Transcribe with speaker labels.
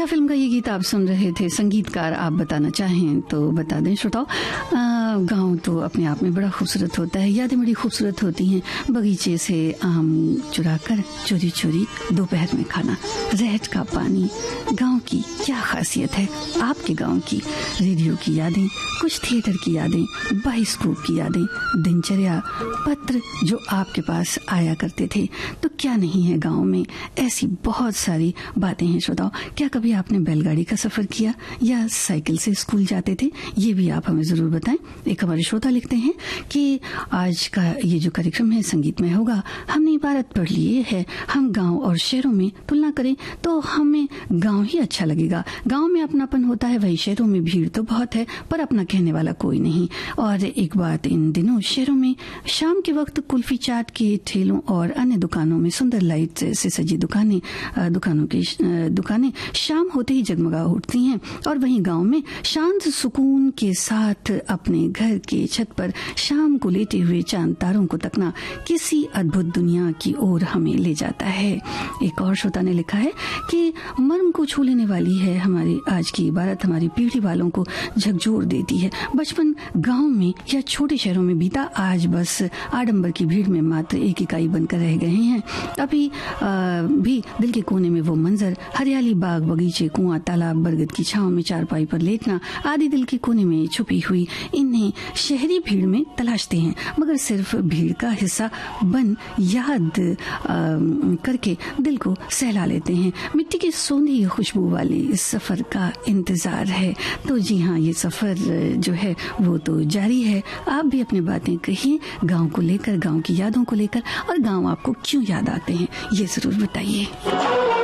Speaker 1: India film का ये गीत आप सुन रहे थे। संगीतकार आप बताना चाहें तो बता दें श्रोताओं। गांव तो अपने आप में बड़ा खूबसूरत होता है, यादें बड़ी खूबसूरत होती हैं। बगीचे से आम चुरा कर चोरी चोरी दोपहर में खाना, रहट का पानी, गांव की क्या खासियत है आपके गांव की। रेडियो की यादें, कुछ थिएटर की यादें, बाइस्कोप की यादें, दिनचर्या, पत्र जो आपके पास आया करते थे। तो क्या नहीं है गांव में, ऐसी बहुत सारी बातें हैं श्रोताओ। क्या कभी आपने बैलगाड़ी का सफर किया या साइकिल से स्कूल जाते थे? ये भी आप हमें जरूर बताएं। एक हमारे श्रोता लिखते हैं कि आज का ये जो कार्यक्रम है संगीतमय होगा। हमने इबारत पढ़ ली है, हम गांव और शहरों में तुलना करें तो हमें गांव ही अच्छा लगेगा। गांव में अपनापन होता है, वही शहरों में भीड़ तो बहुत है पर अपना कहने वाला कोई नहीं। और एक बात, इन दिनों शहरों में शाम के वक्त कुल्फी चाट के ठेलों और अन्य दुकानों में सुंदर लाइट से सजी दुकानें शाम होते ही जगमगा उठती हैं। और वहीं गांव में शांत सुकून के साथ अपने घर के छत पर शाम को लेटे हुए चांद तारों को तकना किसी अद्भुत दुनिया की ओर हमें ले जाता है। एक और श्रोता ने लिखा है कि मर्म को छू लेने वाली है हमारी आज की इबारत, हमारी पीढ़ी वालों को झकझोर देती है। बचपन गांव में या छोटे शहरों में बीता, आज बस आडंबर की भीड़ में मात्र एक इकाई बनकर रह गए हैं। अभी भी दिल के कोने में वो मंजर, हरियाली, बाग बगीचे, कुआं, तालाब, बरगद की छांव में चारपाई पर लेटना आदि दिल के कोने में छुपी हुई इन्हें शहरी भीड़ में तलाशते हैं, मगर सिर्फ भीड़ का हिस्सा बन याद करके दिल को सहला लेते हैं। मिट्टी की सोंधी खुशबू वाली इस सफर का इंतजार है। तो जी हाँ, ये सफर जो है वो तो जारी है। आप भी अपनी बातें कहिए गांव को लेकर, गांव की यादों को लेकर, और गांव आपको क्यों याद आते हैं ये जरूर बताइए।